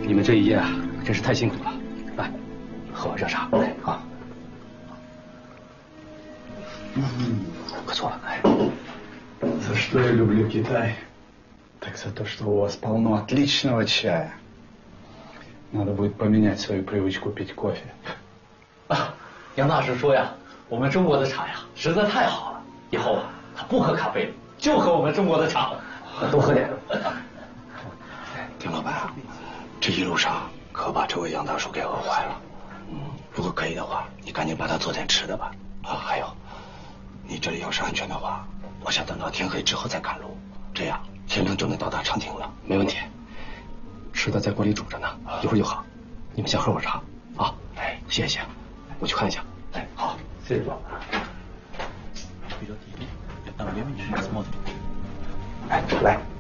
你们这一夜啊，真是太辛苦了。来，喝碗热茶。哎，好。不错了，哎。 За что я люблю Китай? Так за то, что у вас полно отличного чая. Надо будет поменять свою привычку пить кофе. 啊，杨大师说呀，我们中国的茶呀实在太好了，以后啊他不喝咖啡了，就喝我们中国的茶， 多喝点。 丁老板，这一路上可把这位杨大叔给饿坏了。如果可以的话，你赶紧帮他做点吃的吧。啊，还有，你这里要是安全的话，我想等到天黑之后再赶路，这样天亮就能到达长亭了。 没问题，吃的在锅里煮着呢，一会儿就好。你们先喝会儿茶啊。哎，谢谢，我去看一下。 哎，好，谢谢老板。 哎，来。